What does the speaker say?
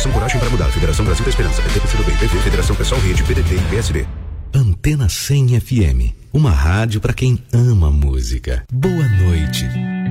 Federação Coragem para Mudar, Federação Brasil da Esperança, PT, PCdoB, PV, Federação Pessoal Rede, PDT e PSD. Antena 100 FM, uma rádio para quem ama música. Boa noite.